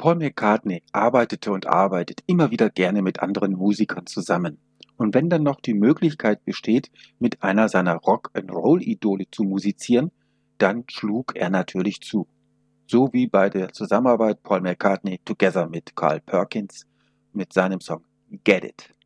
Paul McCartney arbeitete und arbeitet immer wieder gerne mit anderen Musikern zusammen. Und wenn dann noch die Möglichkeit besteht, mit einer seiner Rock-and-Roll-Idole zu musizieren, dann schlug er natürlich zu. So wie bei der Zusammenarbeit Paul McCartney together mit Carl Perkins mit seinem Song Get It.